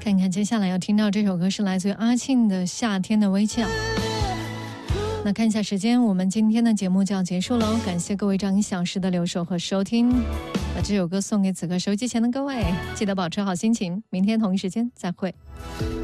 看看接下来要听到这首歌是来自于阿庆的《夏天的微笑》。那看一下时间，我们今天的节目就要结束喽，感谢各位这样1小时的留守和收听。把这首歌送给此刻收机前的各位，记得保持好心情，明天同一时间再会。